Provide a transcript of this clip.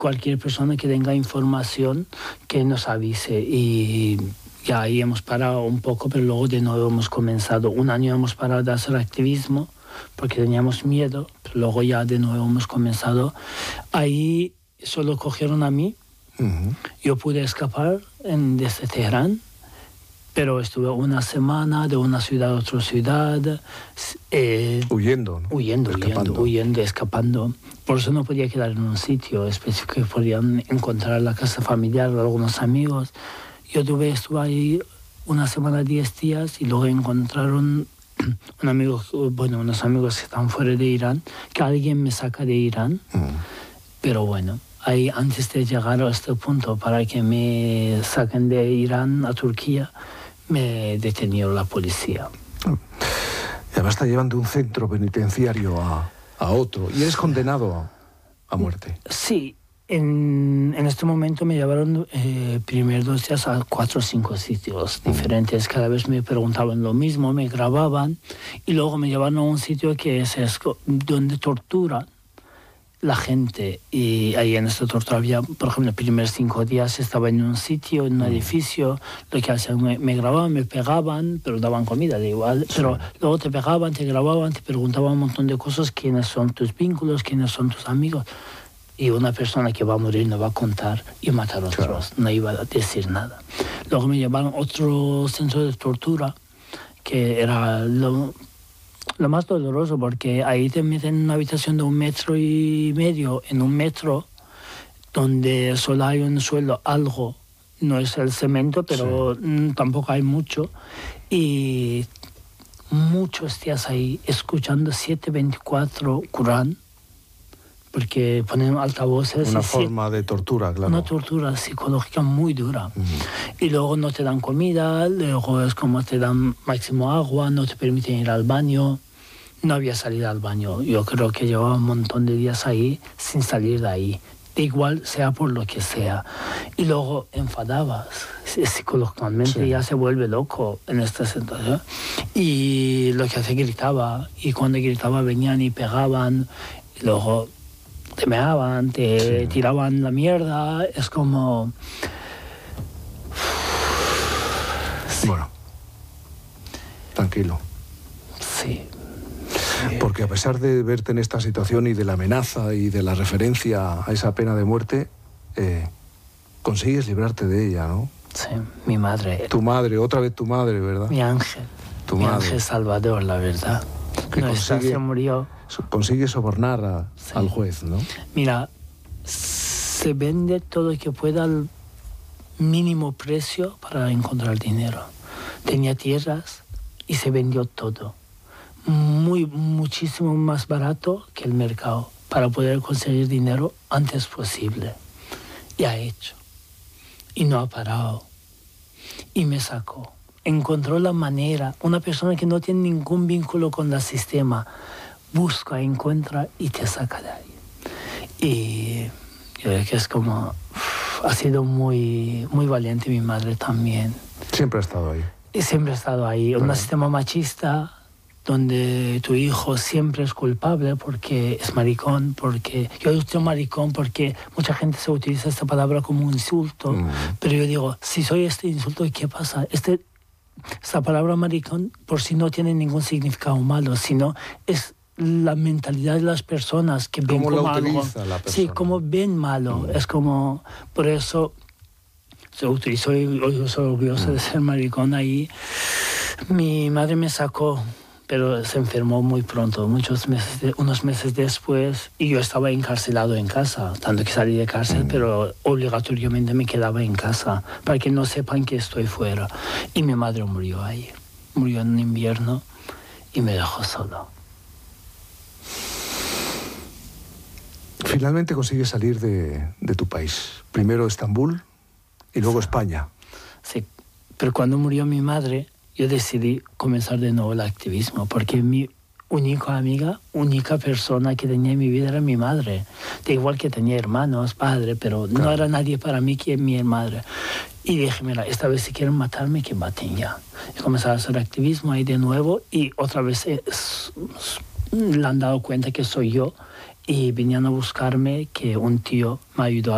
cualquier persona que tenga información que nos avise. Y ya ahí hemos parado un poco, pero luego de nuevo hemos comenzado. Un año hemos parado de hacer activismo porque teníamos miedo, pero luego ya de nuevo hemos comenzado. Ahí solo cogieron a mí. Yo pude escapar desde Teherán, pero estuve una semana de una ciudad a otra ciudad. Huyendo, ¿no? Huyendo, escapando. Por eso no podía quedar en un sitio específico que podían encontrar la casa familiar o algunos amigos. Estuve ahí una semana, 10 días, y luego encontraron unos amigos que están fuera de Irán, que alguien me saca de Irán. Pero bueno, ahí antes de llegar a este punto para que me saquen de Irán a Turquía, me detenió la policía. Y además te llevan de un centro penitenciario a otro y eres condenado a muerte. Sí, en este momento me llevaron primeros 2 días a 4 o 5 sitios diferentes. Cada vez me preguntaban lo mismo, me grababan, y luego me llevaron a un sitio que es donde torturan la gente. Y ahí en esta tortura había, por ejemplo, los primeros 5 días estaba en un sitio, en un edificio. Lo que hacían, me grababan, me pegaban, pero daban comida, da igual. Sí. Pero luego te pegaban, te grababan, te preguntaban un montón de cosas: quiénes son tus vínculos, quiénes son tus amigos. Y una persona que va a morir no va a contar y matar a otros, claro. No iba a decir nada. Luego me llevaron a otro centro de tortura, que era lo más doloroso, porque ahí te meten en una habitación de 1,5 metros, en un metro, donde solo hay un suelo, algo, no es el cemento, pero sí, tampoco hay mucho, y muchos días ahí escuchando 7/24 Corán, porque ponen altavoces. Una forma de tortura, claro. Una tortura psicológica muy dura. Y luego no te dan comida, luego es como te dan máximo agua, no te permiten ir al baño. No había salida al baño. Yo creo que llevaba un montón de días ahí sin salir de ahí. Da igual, sea por lo que sea. Y luego enfadabas psicológicamente, ya se vuelve loco en esta situación. Y lo que hace, gritaba. Y cuando gritaba venían y pegaban. Y luego te meaban, te tiraban la mierda. Es como... Bueno, tranquilo. Sí. Porque a pesar de verte en esta situación y de la amenaza y de la referencia a esa pena de muerte, consigues librarte de ella, ¿no? Sí, mi madre. Tu madre, otra vez tu madre, ¿verdad? Mi ángel. Mi ángel salvador, la verdad. Que se murió. Consigue sobornar al juez, ¿no? Mira, se vende todo lo que pueda al mínimo precio para encontrar dinero. Tenía tierras y se vendió todo. Muchísimo más barato que el mercado, para poder conseguir dinero antes posible. Y ha hecho. Y no ha parado. Y me sacó. Encontró la manera. Una persona que no tiene ningún vínculo con el sistema busca, encuentra y te saca de ahí. Y yo creo que es como... ha sido muy, muy valiente mi madre también. Siempre ha estado ahí. Y siempre ha estado ahí. Un sistema machista donde tu hijo siempre es culpable porque es maricón, porque... Yo digo maricón porque mucha gente se utiliza esta palabra como un insulto, pero yo digo, si soy este insulto, ¿qué pasa? Esta palabra maricón por sí no tiene ningún significado malo, sino es la mentalidad de las personas que ven como algo. Sí, como ven malo. Es como... Por eso soy orgulloso de ser maricón ahí. Mi madre me sacó, pero se enfermó muy pronto, unos meses después, y yo estaba encarcelado en casa, tanto que salí de cárcel, pero obligatoriamente me quedaba en casa, para que no sepan que estoy fuera. Y mi madre murió ahí, murió en invierno, y me dejó solo. Finalmente consigues salir de tu país, primero Estambul y luego España. Sí, pero cuando murió mi madre, yo decidí comenzar de nuevo el activismo, porque mi única amiga, única persona que tenía en mi vida era mi madre. Da igual que tenía hermanos, padre, pero claro, no era nadie para mí que mi madre. Y dije, mira, esta vez si quieren matarme, que maten ya. Y comencé a hacer activismo ahí de nuevo, y otra vez le han dado cuenta que soy yo, y venían a buscarme, que un tío me ayudó